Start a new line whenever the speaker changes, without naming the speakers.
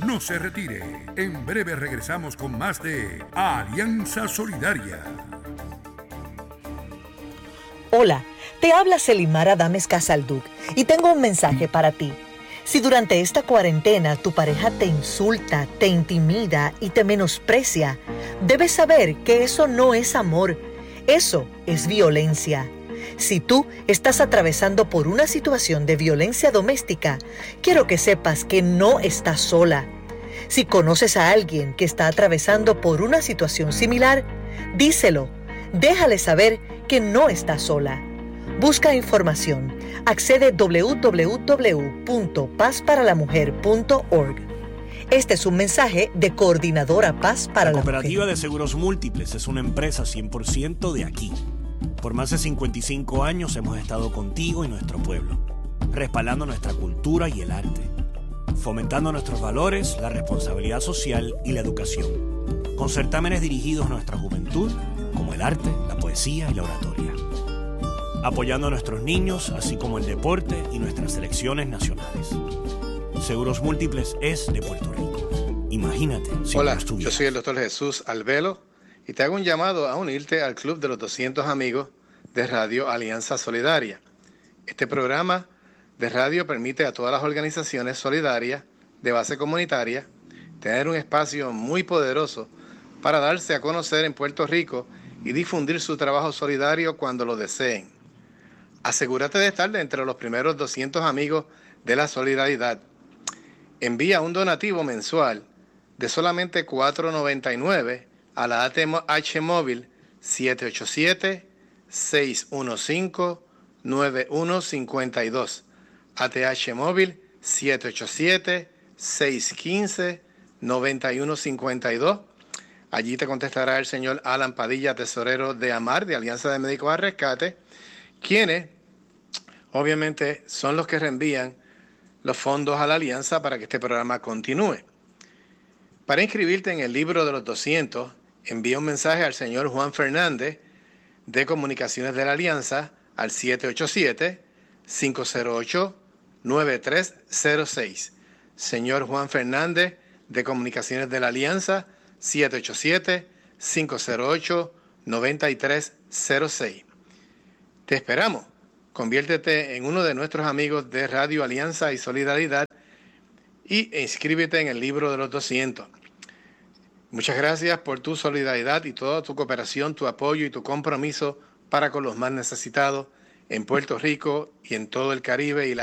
No se retire. En breve regresamos con más de Alianza Solidaria.
Hola, te habla Selimar Adames Casalduc y tengo un mensaje para ti. Si durante esta cuarentena tu pareja te insulta, te intimida y te menosprecia, debes saber que eso no es amor, eso es violencia. Si tú estás atravesando por una situación de violencia doméstica, quiero que sepas que no estás sola. Si conoces a alguien que está atravesando por una situación similar, díselo. Déjale saber que no estás sola. Busca información. Accede a www.pazparalamujer.org. Este es un mensaje de Coordinadora Paz para la Mujer.
La Cooperativa de Seguros Múltiples es una empresa 100% de aquí. Por más de 55 años hemos estado contigo y nuestro pueblo, respaldando nuestra cultura y el arte, fomentando nuestros valores, la responsabilidad social y la educación, con certámenes dirigidos a nuestra juventud, como el arte, la poesía y la oratoria, apoyando a nuestros niños, así como el deporte y nuestras selecciones nacionales. Seguros Múltiples es de Puerto Rico. Imagínate si
Hola,
no estuvieras.
yo soy el Dr. Jesús Albelo y te hago un llamado a unirte al Club de los 200 Amigos de Radio Alianza Solidaria. Este programa de radio permite a todas las organizaciones solidarias de base comunitaria tener un espacio muy poderoso para darse a conocer en Puerto Rico y difundir su trabajo solidario cuando lo deseen. Asegúrate de estar entre los primeros 200 amigos de la solidaridad. Envía un donativo mensual de solamente $4.99 a la ATH Móvil 787-615-9152. ATH Móvil 787-615-9152. Allí te contestará el señor Alan Padilla, tesorero de AMAR, de Alianza de Médicos al Rescate, quienes obviamente son los que reenvían los fondos a la Alianza para que este programa continúe. Para inscribirte en el libro de los 200, envía un mensaje al señor Juan Fernández de Comunicaciones de la Alianza al 787-508-9306. Señor Juan Fernández de Comunicaciones de la Alianza, 787-508-9306. Te esperamos. Conviértete en uno de nuestros amigos de Radio Alianza y Solidaridad y inscríbete en el libro de los 200. Muchas gracias por tu solidaridad y toda tu cooperación, tu apoyo y tu compromiso para con los más necesitados en Puerto Rico y en todo el Caribe y la